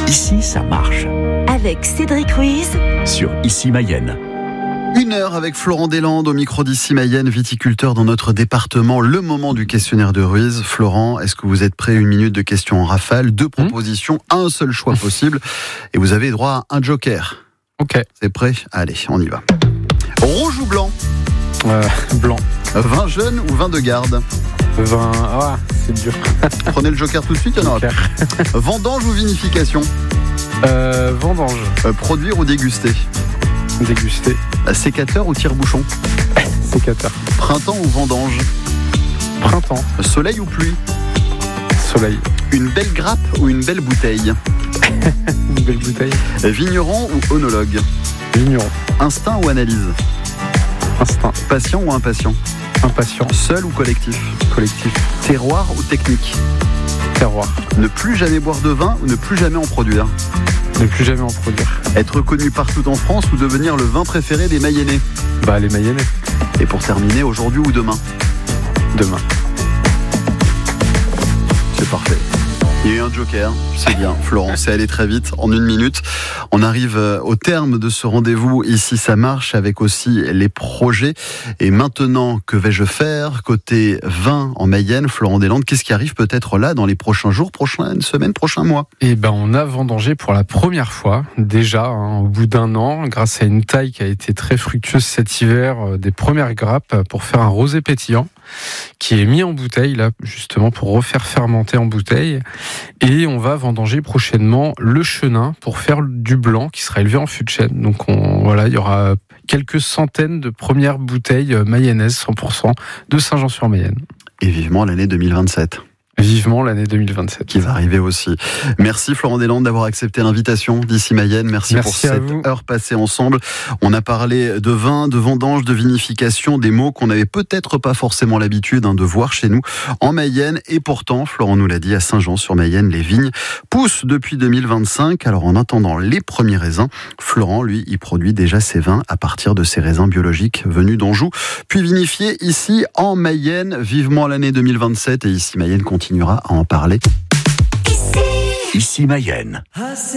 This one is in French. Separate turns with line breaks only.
Ici, ça marche.
Avec Cédric Ruiz
Sur Ici Mayenne.
1 heure avec Florent Deslandes au micro d'Ici Mayenne, viticulteur dans notre département. Le moment du questionnaire de Ruiz. Florent, est-ce que vous êtes prêt? 1 minute de questions en rafale, 2 propositions, un seul choix possible. Et vous avez droit à un joker.
Ok.
C'est prêt? Allez, on y va. Rouge ou blanc?
Blanc.
Vin jeune ou vin de garde?
Vin. Ah, c'est dur.
Prenez le joker tout de suite, il y en aura plus. Vendange ou vinification?
Vendange.
Produire ou déguster?
Déguster.
Sécateur ou tire-bouchon?
Sécateur.
Printemps ou vendange?
Printemps.
Soleil ou pluie?
Soleil.
Une belle grappe ou une belle bouteille?
Une belle bouteille.
Vigneron ou œnologue?
Vigneron.
Instinct ou analyse?
Instinct.
Patient ou impatient?
Impatient.
Seul ou collectif?
Collectif.
Terroir ou technique?
Terroir.
Ne plus jamais boire de vin ou ne plus jamais en produire?
Ne plus jamais en produire.
Être connu partout en France ou devenir le vin préféré des Mayennais?
Les Mayennais.
Et pour terminer, aujourd'hui ou demain?
Demain.
C'est parfait. Il y a eu un joker, c'est bien. Florent, c'est allé très vite, en 1 minute. On arrive au terme de ce rendez-vous. Ici, ça marche, avec aussi les projets. Et maintenant, que vais-je faire côté vin en Mayenne? Florent Deslandes, qu'est-ce qui arrive peut-être là dans les prochains jours, prochaines semaines, prochains mois?
On a vendangé pour la première fois, déjà, au bout d'1 an, grâce à une taille qui a été très fructueuse cet hiver, des premières grappes pour faire un rosé pétillant, qui est mis en bouteille, là, justement, pour refaire fermenter en bouteille. Et on va vendanger prochainement le chenin pour faire du blanc qui sera élevé en fût de chêne. Donc il y aura quelques centaines de premières bouteilles mayennaises 100% de Saint-Jean-sur-Mayenne.
Et vivement l'année 2027.
Vivement l'année 2027.
Qui va arriver aussi. Merci Florent Deslandes d'avoir accepté l'invitation d'Ici Mayenne. Merci pour cette heure passée ensemble. On a parlé de vin, de vendange, de vinification, des mots qu'on n'avait peut-être pas forcément l'habitude de voir chez nous en Mayenne. Et pourtant, Florent nous l'a dit, à Saint-Jean-sur-Mayenne, les vignes poussent depuis 2025. Alors en attendant les premiers raisins, Florent, lui, il produit déjà ses vins à partir de ces raisins biologiques venus d'Anjou, puis vinifiés ici en Mayenne. Vivement l'année 2027 et Ici Mayenne continuera à en parler.
Ici Mayenne.